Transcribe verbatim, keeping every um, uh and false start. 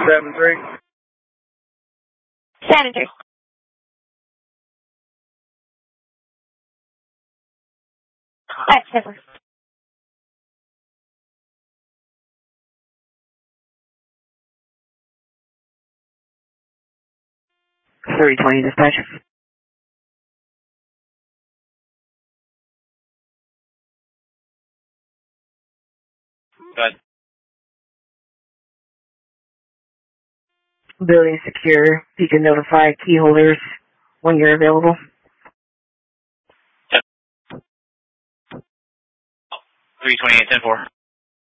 Seven three. Seven three. That's different. three twenty dispatch. Good. Building secure. You can notify key holders when you're available. three twenty-eight ten four.